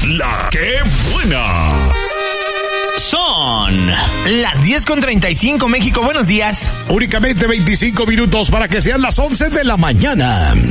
La que buena. Son las 10:35, México. Buenos días. Únicamente 25 minutos para que sean las 11 de la mañana.